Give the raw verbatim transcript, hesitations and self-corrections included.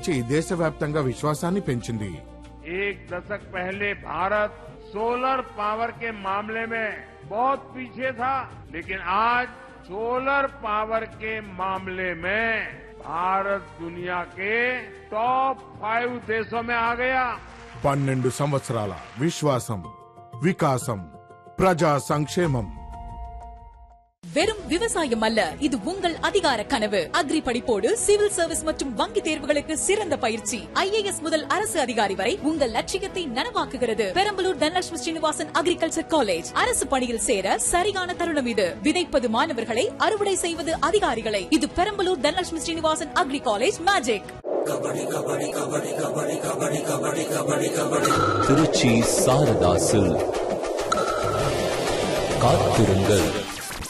నుంచి దేశవ్యాప్తంగా విశ్వాసాన్ని పెంచింది. एक दशक पहले भारत सोलर पावर के मामले में बहुत पीछे था, लेकिन आज सोलर पावर के मामले में भारत दुनिया के टॉप फाइव देशों में आ गया. పన్నెండు సంవత్సరాల విశ్వాసం, వికాసం, ప్రజా సంక్షేమం. வெறும் விவசாயம் அல்ல, இது உங்கள் அதிகார கனவு. அக்ரி படிப்போடு சிவில் சர்வீஸ் மற்றும் வங்கி தேர்வுகளுக்கு சிறந்த பயிற்சி. ஐஏஎஸ் முதல் அரசு அதிகாரி வரை உங்கள் லட்சியத்தை நனவாக்குகிறது. Perambalur Dhanalakshmi Srinivasan agriculture college. அரசு பணியில் சேர சரியான தருணம் இது. விதைப்பது மாணவர்களை, அறுவடை செய்வது அதிகாரிகளை. இது Perambalur Dhanalakshmi Srinivasan agri college magic. Trichy Saradha silk. காத்திருங்கள்.